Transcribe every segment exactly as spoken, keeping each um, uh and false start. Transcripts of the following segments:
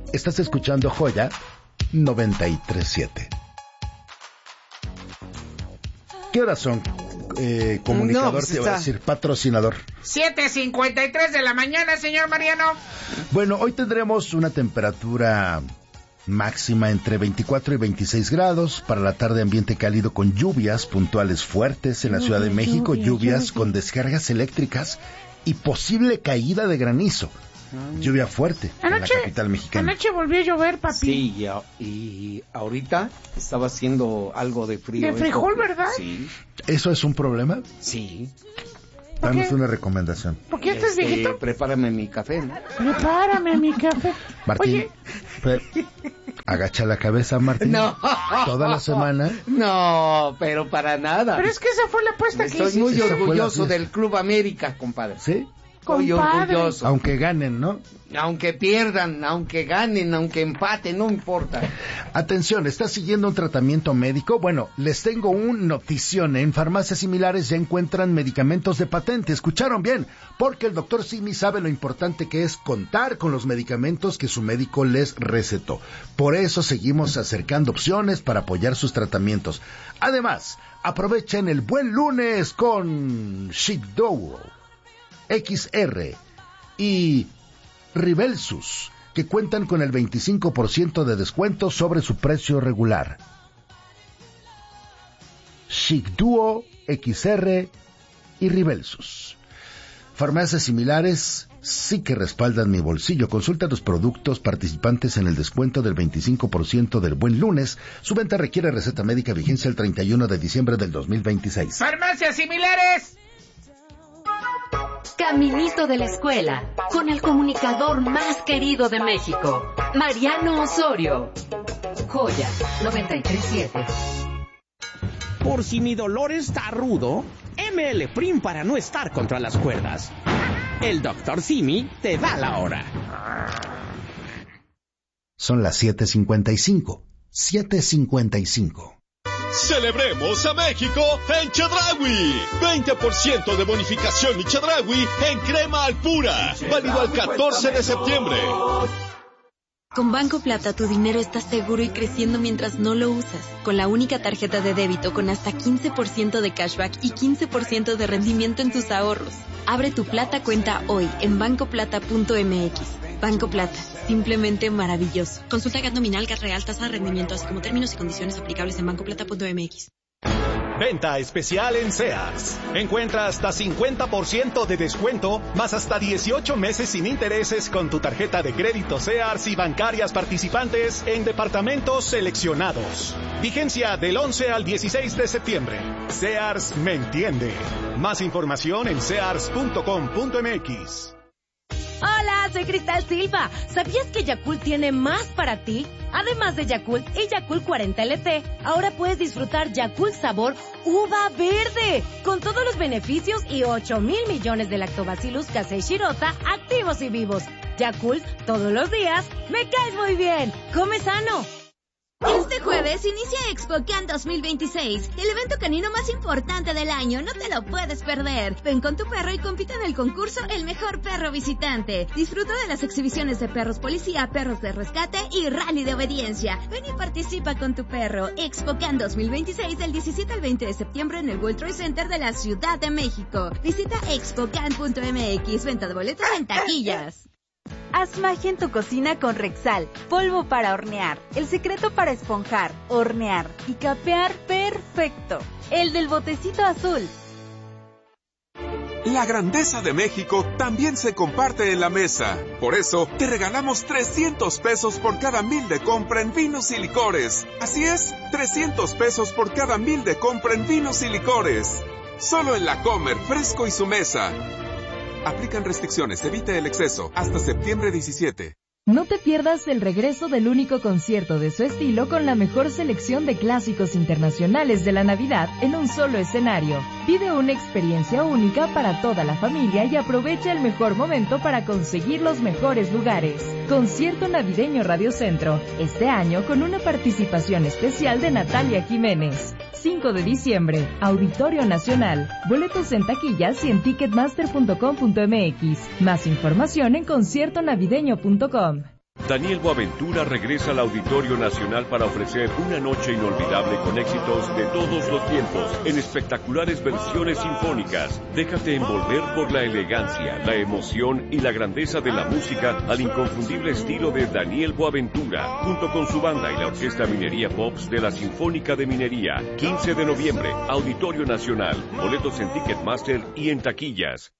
Estás escuchando Joya noventa y tres siete. ¿Qué horas son? Eh, comunicador, no, pues te está... voy a decir, patrocinador. siete cincuenta y tres de la mañana, señor Mariano. Bueno, hoy tendremos una temperatura máxima entre veinticuatro y veintiséis grados. Para la tarde, ambiente cálido con lluvias puntuales fuertes en la Ciudad de México, lluvia, lluvias lluvia. con descargas eléctricas y posible caída de granizo. Lluvia fuerte anoche, en la capital mexicana. Anoche volvió a llover, papi. Sí, y, a, y ahorita estaba haciendo algo de frío. ¿De frijol, esto, verdad? Sí. ¿Eso es un problema? Sí. Danos una recomendación. ¿Por qué estás este, viejito? Prepárame mi café, ¿no? Prepárame mi café. Martín, Oye. Pre- agacha la cabeza, Martín. No. Toda la semana. No, pero para nada. Pero es que esa fue la apuesta que hiciste. Estoy muy orgulloso del Club América, compadre. ¿Sí? Estoy orgulloso. Aunque ganen, ¿no? Aunque pierdan, aunque ganen, aunque empaten, no importa. Atención, ¿estás siguiendo un tratamiento médico? Bueno, les tengo un notición. En farmacias similares ya encuentran medicamentos de patente. ¿Escucharon bien? Porque el doctor Simi sabe lo importante que es contar con los medicamentos que su médico les recetó. Por eso seguimos acercando opciones para apoyar sus tratamientos. Además, aprovechen el buen lunes con Shigdowo X R y Ribelsus, que cuentan con el veinticinco por ciento de descuento sobre su precio regular. Shigduo X R y Ribelsus. Farmacias similares sí que respaldan mi bolsillo. Consulta los productos participantes en el descuento del veinticinco por ciento del buen lunes. Su venta requiere receta médica, vigencia el treinta y uno de diciembre del dos mil veintiséis. Farmacias similares. Caminito de la escuela, con el comunicador más querido de México, Mariano Osorio. Joya noventa y tres siete. Por si mi dolor está rudo, M L Prim para no estar contra las cuerdas. El doctor Simi te da la hora. Son las siete cincuenta y cinco. siete cincuenta y cinco. ¡Celebremos a México en Chedraui! veinte por ciento de bonificación y Chedraui en crema Alpura. Válido al catorce de septiembre. Con Banco Plata tu dinero está seguro y creciendo mientras no lo usas. Con la única tarjeta de débito con hasta quince por ciento de cashback y quince por ciento de rendimiento en tus ahorros. Abre tu Plata cuenta hoy en banco plata punto m x. Banco Plata, simplemente maravilloso. Consulta gas nominal, gas real, tasa de rendimiento, así como términos y condiciones aplicables en banco plata punto m x. Venta especial en Sears. Encuentra hasta cincuenta por ciento de descuento, más hasta dieciocho meses sin intereses con tu tarjeta de crédito Sears y bancarias participantes en departamentos seleccionados. Vigencia del once al dieciséis de septiembre. Sears me entiende. Más información en sears punto com punto m x. Hola, soy Cristal Silva. ¿Sabías que Yakult tiene más para ti? Además de Yakult y Yakult cuarenta L T, ahora puedes disfrutar Yakult sabor uva verde, con todos los beneficios y ocho mil millones de lactobacillus casei shirota activos y vivos. Yakult, todos los días, me caes muy bien. Come sano. Este jueves inicia ExpoCan dos mil veintiséis, el evento canino más importante del año. No te lo puedes perder. Ven con tu perro y compite en el concurso El Mejor Perro Visitante. Disfruta de las exhibiciones de perros policía, perros de rescate y rally de obediencia. Ven y participa con tu perro. ExpoCan dos mil veintiséis del diecisiete al veinte de septiembre en el World Trade Center de la Ciudad de México. Visita expocan punto m x. Venta de boletos en taquillas. Haz magia en tu cocina con Rexal, polvo para hornear, el secreto para esponjar, hornear y capear perfecto, el del botecito azul. La grandeza de México también se comparte en la mesa. Por eso, te regalamos trescientos pesos por cada mil de compra en vinos y licores. Así es, trescientos pesos por cada mil de compra en vinos y licores. Solo en La Comer, Fresco y Su Mesa. Aplican restricciones, evite el exceso. Hasta septiembre diecisiete. No te pierdas el regreso del único concierto de su estilo con la mejor selección de clásicos internacionales de la Navidad en un solo escenario. Vive una experiencia única para toda la familia y aprovecha el mejor momento para conseguir los mejores lugares. Concierto navideño Radio Centro, este año con una participación especial de Natalia Jiménez. cinco de diciembre, Auditorio Nacional. Boletos en taquillas y en ticketmaster punto com punto m x. Más información en concierto navideño punto com. Daniel Boaventura regresa al Auditorio Nacional para ofrecer una noche inolvidable con éxitos de todos los tiempos en espectaculares versiones sinfónicas. Déjate envolver por la elegancia, la emoción y la grandeza de la música al inconfundible estilo de Daniel Boaventura, junto con su banda y la Orquesta Minería Pops de la Sinfónica de Minería. quince de noviembre, Auditorio Nacional. Boletos en Ticketmaster y en taquillas.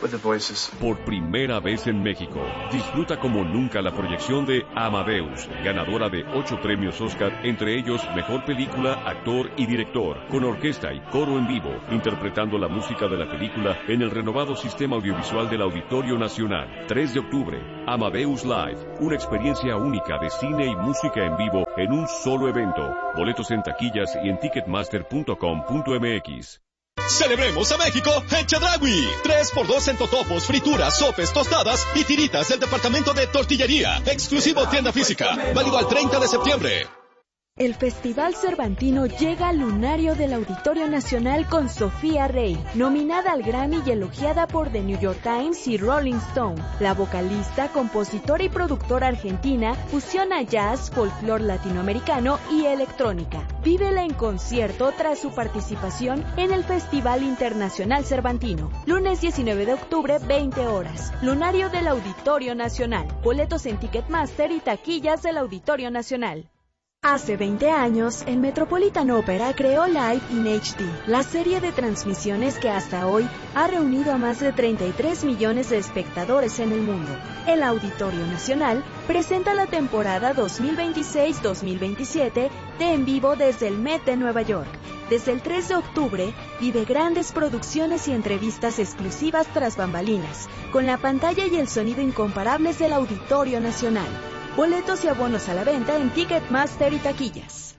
Por primera vez en México, disfruta como nunca la proyección de Amadeus, ganadora de ocho premios Oscar, entre ellos Mejor Película, Actor y Director, con orquesta y coro en vivo, interpretando la música de la película en el renovado sistema audiovisual del Auditorio Nacional. tres de octubre, Amadeus Live, una experiencia única de cine y música en vivo en un solo evento. Boletos en taquillas y en ticketmaster punto com punto m x. Celebremos a México en Chedraui. tres por dos en totopos, frituras, sopes, tostadas y tiritas del departamento de tortillería. Exclusivo tienda física. Válido al treinta de septiembre. El Festival Cervantino llega al lunario del Auditorio Nacional con Sofía Rey, nominada al Grammy y elogiada por The New York Times y Rolling Stone. La vocalista, compositora y productora argentina fusiona jazz, folclore latinoamericano y electrónica. Vívela en concierto tras su participación en el Festival Internacional Cervantino. Lunes diecinueve de octubre, veinte horas. Lunario del Auditorio Nacional. Boletos en Ticketmaster y taquillas del Auditorio Nacional. Hace veinte años, el Metropolitan Opera creó Live in H D, la serie de transmisiones que hasta hoy ha reunido a más de treinta y tres millones de espectadores en el mundo. El Auditorio Nacional presenta la temporada dos mil veintiséis dos mil veintisiete de En Vivo desde el Met de Nueva York. Desde el tres de octubre, vive grandes producciones y entrevistas exclusivas tras bambalinas, con la pantalla y el sonido incomparables del Auditorio Nacional. Boletos y abonos a la venta en Ticketmaster y taquillas.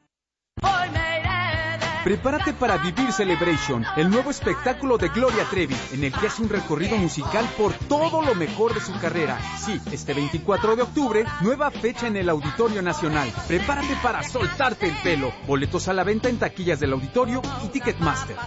Prepárate para vivir Celebration, el nuevo espectáculo de Gloria Trevi, en el que hace un recorrido musical por todo lo mejor de su carrera. Sí, este veinticuatro de octubre, nueva fecha en el Auditorio Nacional. Prepárate para soltarte el pelo. Boletos a la venta en taquillas del Auditorio y Ticketmaster.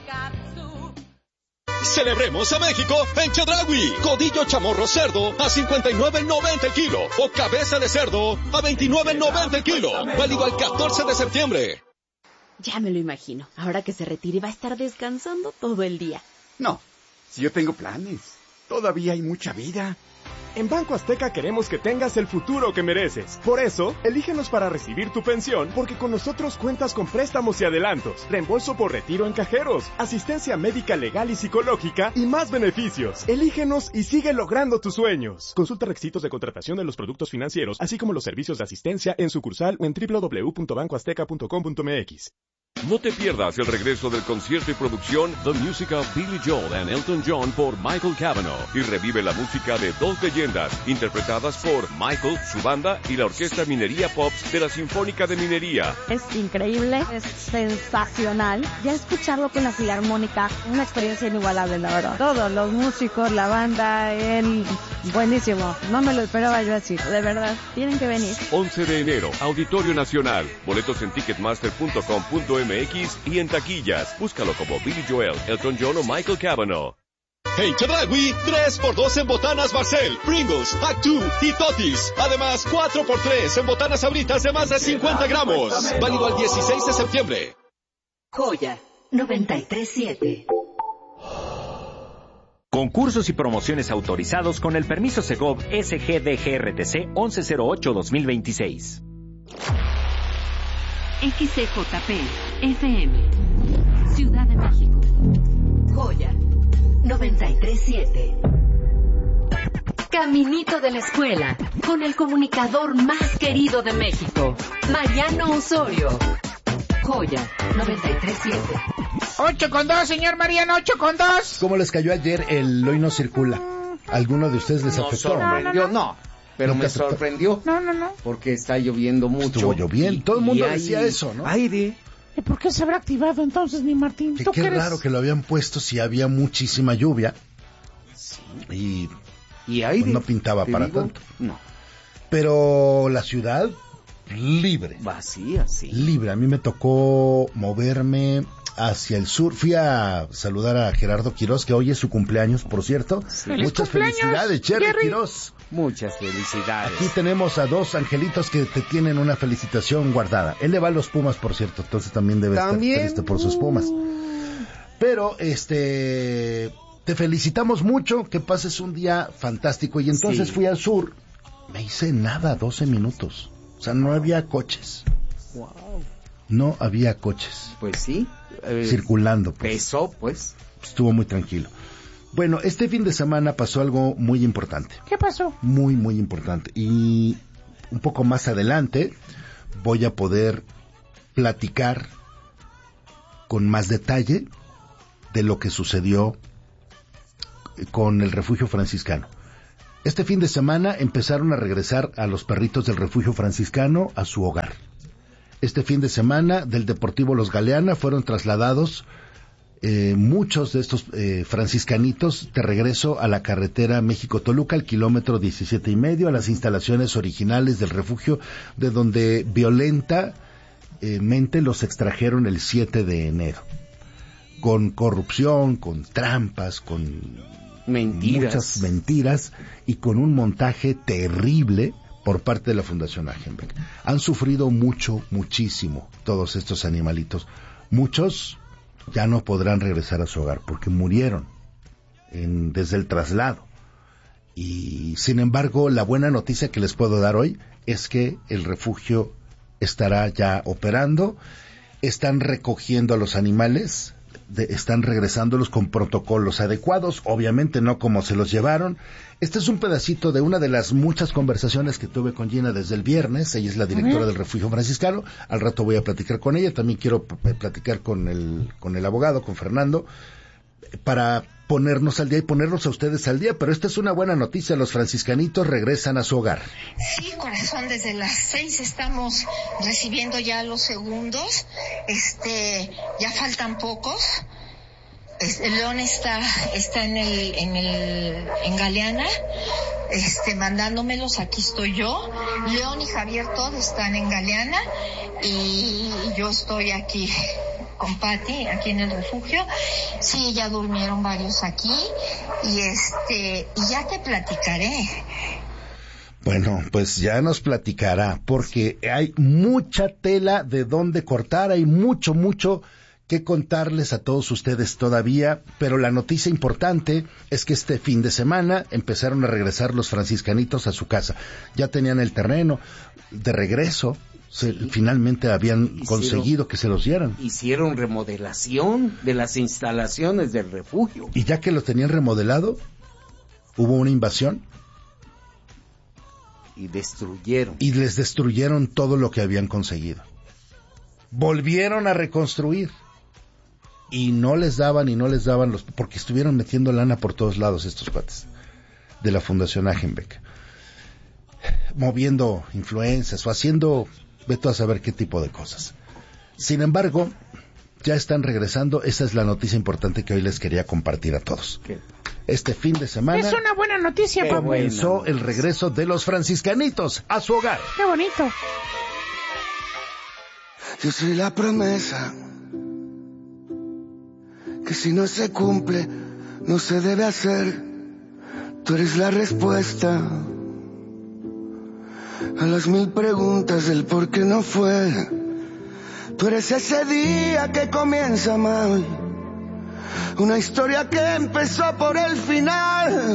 Celebremos a México en Chedraui. Codillo chamorro cerdo a cincuenta y nueve noventa el kilo o cabeza de cerdo a veintinueve noventa el kilo. Válido al catorce de septiembre. Ya me lo imagino. Ahora que se retire va a estar descansando todo el día. No, si yo tengo planes. Todavía hay mucha vida. En Banco Azteca queremos que tengas el futuro que mereces. Por eso, elígenos para recibir tu pensión, porque con nosotros cuentas con préstamos y adelantos, reembolso por retiro en cajeros, asistencia médica legal y psicológica y más beneficios. Elígenos y sigue logrando tus sueños. Consulta requisitos de contratación de los productos financieros, así como los servicios de asistencia en sucursal o en doble u doble u doble u punto banco azteca punto com punto m x. No te pierdas el regreso del concierto y producción The Music of Billy Joel and Elton John por Michael Cavanaugh y revive la música de dos leyendas interpretadas por Michael, su banda y la Orquesta Minería Pops de la Sinfónica de Minería. Es increíble, es sensacional. Ya escucharlo con la Filarmónica, una experiencia inigualable, la verdad. Todos los músicos, la banda, él, buenísimo. No me lo esperaba yo así, de verdad. Tienen que venir. once de enero, Auditorio Nacional. Boletos en ticketmaster punto com punto m x y en taquillas. Búscalo como Billy Joel, Elton John o Michael Cavanaugh. En Chedraui, tres por dos en botanas Barcel, Pringles, Actu y Totis. Además, cuatro por tres en botanas Sabritas de más de cincuenta gramos. Válido al dieciséis de septiembre. Joya noventa y tres siete. Concursos y promociones autorizados con el permiso Segov S G D G R T C once cero ocho dos mil veintiséis. X C J P F M Ciudad de México. Joya noventa y tres siete. Caminito de la escuela con el comunicador más querido de México, Mariano Osorio. Joya noventa y tres siete. Ocho con dos, señor Mariano, ocho con dos. ¿Cómo les cayó ayer el Hoy No Circula? ¿Alguno de ustedes les no afectó? Sorprendió, no, no, no. Pero me sorprendió. No, no, no. Porque está lloviendo mucho. Estuvo lloviendo. Y, todo el mundo hay decía eso, ¿no? Aire. ¿Y por qué se habrá activado entonces, mi Martín? Que ¿Tú qué crees? raro que lo habían puesto si había muchísima lluvia. Sí. Y, y aire. Pues no pintaba para digo? tanto. No. Pero la ciudad libre. Vacía, sí. Libre. A mí me tocó moverme hacia el sur. Fui a saludar a Gerardo Quirós, que hoy es su cumpleaños, por cierto. Sí. ¡Feliz Muchas cumpleaños, felicidades, Jerry, Jerry Quirós. Muchas felicidades. Aquí tenemos a dos angelitos que te tienen una felicitación guardada. Él le va a los Pumas, por cierto, entonces también debe ¿También? estar triste por sus Pumas. Pero, este, te felicitamos mucho, que pases un día fantástico. Y entonces Sí. fui al sur, me hice nada, doce minutos. O sea, no había coches. Wow. No había coches. Pues sí. Eh, circulando. Pues. Pesó, pues. Estuvo muy tranquilo. Bueno, este fin de semana pasó algo muy importante. ¿Qué pasó? Muy, muy importante. Y un poco más adelante voy a poder platicar con más detalle de lo que sucedió con el refugio franciscano. Este fin de semana empezaron a regresar a los perritos del refugio franciscano a su hogar. Este fin de semana del Deportivo Los Galeana fueron trasladados eh, muchos de estos eh, franciscanitos de regreso a la carretera México-Toluca, al kilómetro diecisiete y medio, a las instalaciones originales del refugio, de donde violentamente los extrajeron el siete de enero. Con corrupción, con trampas, con mentiras. muchas mentiras y con un montaje terrible por parte de la Fundación Agenbeck. Han sufrido mucho, muchísimo todos estos animalitos. Muchos ya no podrán regresar a su hogar porque murieron en, desde el traslado. Y sin embargo, la buena noticia que les puedo dar hoy es que el refugio estará ya operando. Están recogiendo a los animales, de, están regresándolos con protocolos adecuados, obviamente no como se los llevaron. Este es un pedacito de una de las muchas conversaciones que tuve con Gina desde el viernes. Ella es la directora del refugio franciscano. Al rato voy a platicar con ella. También quiero p- platicar con el, con el abogado, con Fernando, para ponernos al día y ponernos a ustedes al día. Pero esta es una buena noticia. Los franciscanitos regresan a su hogar. Sí, corazón, desde las seis estamos recibiendo ya los segundos. Este, ya faltan pocos. El León está está en el en el en Galeana, este mandándomelos. Aquí estoy yo. León y Javier todos están en Galeana y yo estoy aquí con Pati, aquí en el refugio. Sí, ya durmieron varios aquí y este y ya te platicaré. Bueno, pues ya nos platicará, porque hay mucha tela de dónde cortar, hay mucho, mucho que contarles a todos ustedes todavía, pero la noticia importante es que este fin de semana empezaron a regresar los franciscanitos a su casa. Ya tenían el terreno de regreso, se, sí. finalmente habían hicieron, conseguido que se los dieran. Hicieron remodelación de las instalaciones del refugio. Y ya que lo tenían remodelado, hubo una invasión. Y destruyeron. Y les destruyeron todo lo que habían conseguido. Volvieron a reconstruir. Y no les daban y no les daban los... porque estuvieron metiendo lana por todos lados estos cuates de la Fundación Agenbeck, moviendo influencias o haciendo, vete a saber qué tipo de cosas. Sin embargo, ya están regresando. Esa es la noticia importante que hoy les quería compartir a todos. ¿Qué? Este fin de semana es una buena noticia. Comenzó el regreso de los franciscanitos a su hogar. ¡Qué bonito! Yo soy la promesa que si no se cumple, no se debe hacer. Tú eres la respuesta a las mil preguntas del por qué no fue. Tú eres ese día que comienza mal, una historia que empezó por el final.